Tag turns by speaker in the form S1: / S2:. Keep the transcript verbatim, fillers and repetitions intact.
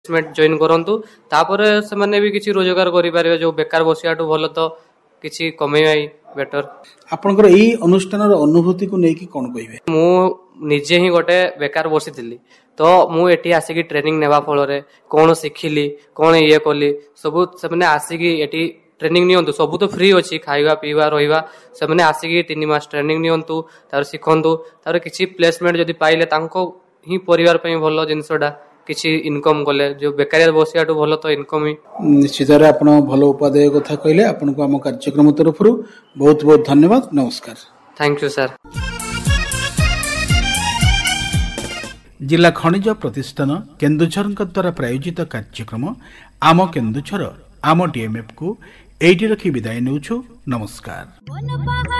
S1: Join करंतु तापर से माने भी किछि रोजगार करि पारे जो बेकार बसियाटू भलो तो किछि कमेई बेटर।
S2: आपनकर एही अनुष्ठान रो अनुभूति को नै कि कोन कहिबे?
S1: मु निजे ही गोटे बेकार बसिथिली तो मु एठी आसीकी ट्रेनिंग नेबा फलरे कोन सिखिली कोन ये कोली सब से माने आसीकी एठी ट्रेनिंग नियंतु सब तो फ्री अछि खाइबा पीवा रहिबा से माने आसीकी तीन मास ट्रेनिंग नियंतु तार सिखंतु तार किछि प्लेसमेंट जदी पाइले तांको ही परिवार पई भलो जिंसडा किछि इनकम गले जो बेकारिया बसियाटू भलो तो इनकम ही
S2: निश्चित रे आपण भलो उपादेय कथा कहले आपण को हम कार्यक्रम तरफरु बहुत बहुत धन्यवाद नमस्कार।
S1: Thank you sir.
S2: जिला खनिज प्रतिष्ठान केन्दुझर द्वारा प्रायोजित कार्यक्रम आम केन्दुझर आम डीएमएफ को एटी रखी विदाय नेउछु नमस्कार।